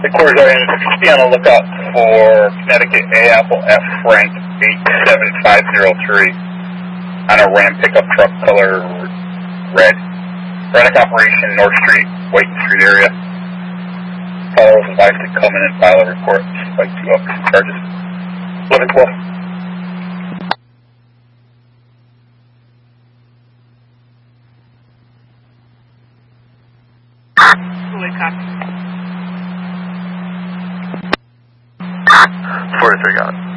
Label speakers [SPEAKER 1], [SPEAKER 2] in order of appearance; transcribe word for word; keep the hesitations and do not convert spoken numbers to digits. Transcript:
[SPEAKER 1] The course area, just be on the lookout for Connecticut A Apple F Frank eight seven five zero three on a Ram pickup truck color red. Running operation North Street, Whiten Street area. Follow is advised to come in and file a report. Like two up charges. eleven twelve.
[SPEAKER 2] forty-three, got it.